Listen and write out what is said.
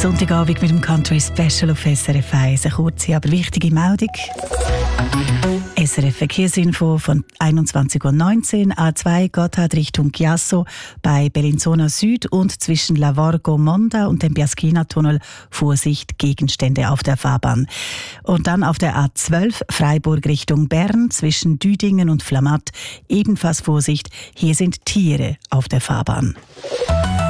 Sonntagabend mit dem Country Special auf SRF 1. Eine kurze, aber wichtige Meldung. SRF Verkehrsinfo von 21:19 Uhr, A2 Gotthard Richtung Chiasso bei Bellinzona Süd und zwischen Lavorgo Monda und dem Biaschina-Tunnel Vorsicht, Gegenstände auf der Fahrbahn. Und dann auf der A12 Freiburg Richtung Bern zwischen Düdingen und Flamatt ebenfalls Vorsicht, hier sind Tiere auf der Fahrbahn.